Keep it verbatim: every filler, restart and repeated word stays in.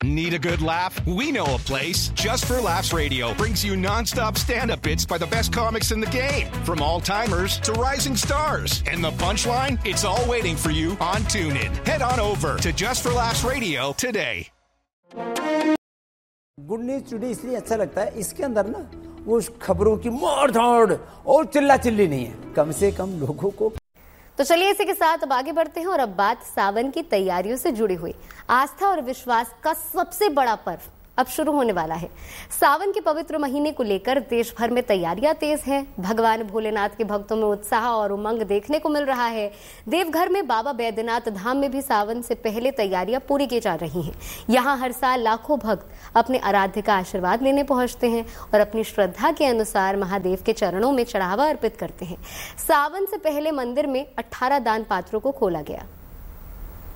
Need a good laugh? We know a place. Just for Laughs Radio brings you non-stop stand-up bits by the best comics in the game. From all-timers to rising stars. And the punchline? It's all waiting for you on TuneIn. Head on over to Just for Laughs Radio today. Good news today इसलिए अच्छा लगता है, इसके अंदर ना वो खबरों की मार धाड़ और चिल्ला चिल्ली नहीं है, कम से कम लोगों को। तो चलिए इसी के साथ अब आगे बढ़ते हैं और अब बात सावन की तैयारियों से जुड़ी हुई आस्था और विश्वास का सबसे बड़ा पर्व अब शुरू होने वाला है। सावन के पवित्र महीने को लेकर देश भर में तैयारियां तेज हैं। भगवान भोलेनाथ के भक्तों में उत्साह और उमंग देखने को मिल रहा है। देवघर में बाबा बैद्यनाथ धाम में भी सावन से पहले तैयारियां पूरी की जा रही हैं। यहां हर साल लाखों भक्त अपने आराध्य का आशीर्वाद लेने पहुंचते हैं और अपनी श्रद्धा के अनुसार महादेव के चरणों में चढ़ावा अर्पित करते हैं। सावन से पहले मंदिर में अठारह दान पात्रों को खोला गया।